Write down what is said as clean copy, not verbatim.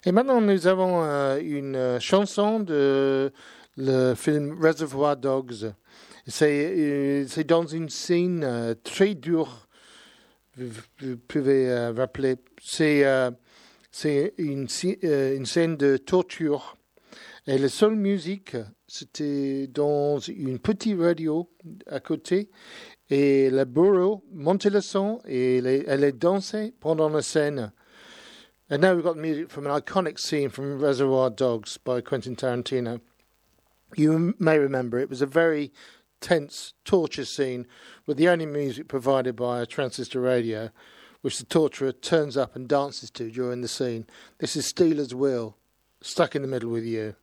Et maintenant, nous avons une chanson de le film Reservoir Dogs. C'est dans une scène très dure, vous pouvez rappeler. C'est une scène de torture. Et la seule musique, c'était dans une petite radio à côté. Et la bourreau montait le son et elle est dansée pendant la scène. And now we've got music from an iconic scene from Reservoir Dogs by Quentin Tarantino. You may remember it was a very tense torture scene with the only music provided by a transistor radio, which the torturer turns up and dances to during the scene. This is Steeler's Wheel, Stuck in the Middle with You.